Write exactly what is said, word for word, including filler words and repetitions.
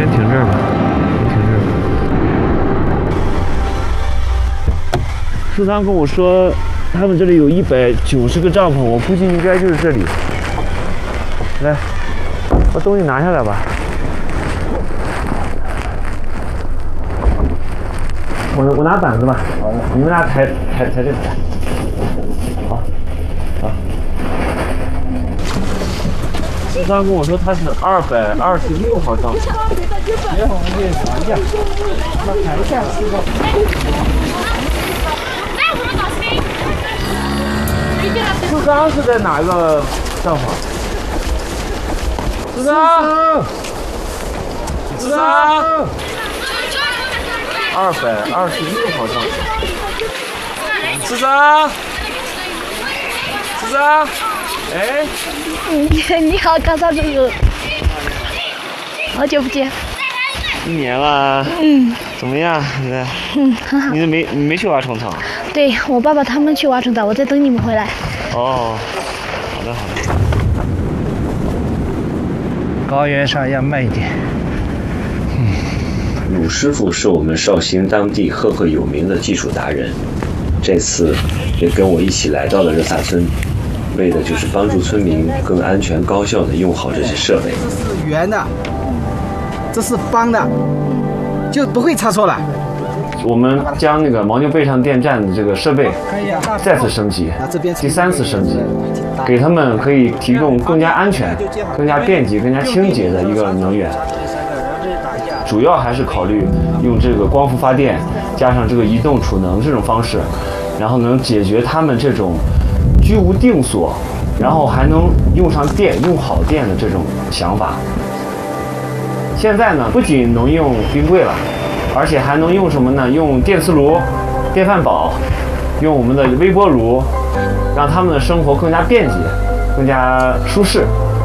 先停这儿吧，先停这儿。苏桑跟我说，他们这里有一百九十个帐篷，我估计应该就是这里。来，把东西拿下来吧。我我拿板子吧，好的，你们俩抬抬抬这个。好，好。苏桑跟我说他是二百二十六号帐篷。别往那边拿一下，那抬一下是吧？苏桑是在哪个帐篷？苏桑，苏桑，二百二十六号帐篷。苏桑，苏桑，哎， 你你好，高少主任，好久不见。 一年了。 嗯。 怎么样？现在？ 嗯，很好。 你没你没去挖虫草？ 对，我爸爸他们去挖虫草，我在等你们回来。 哦，好的好的。 高原上要慢一点。 鲁师傅是我们绍兴当地赫赫有名的技术达人，这次也跟我一起来到了热萨村，为的就是帮助村民更安全高效地用好这些设备。 这是圆的，这是方的，就不会差错了。 我们将那个牦牛背上电站的这个设备再次升级，第三次升级，给他们可以提供更加安全、更加便捷、更加清洁的一个能源。主要还是考虑用这个光伏发电，加上这个移动储能这种方式，然后能解决他们这种居无定所，然后还能用上电、用好电的这种想法。现在呢，不仅能用冰柜了，而且还能用什么呢？用电磁炉、电饭煲，用我们的微波炉，让他们的生活更加便捷、更加舒适。